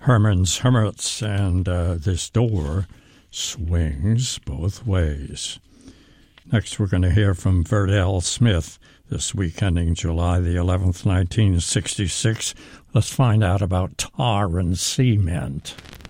Herman's Hermits, and This Door Swings Both Ways. Next, we're going to hear from Verdell Smith, this week ending July the 11th, 1966. Let's find out about tar and cement.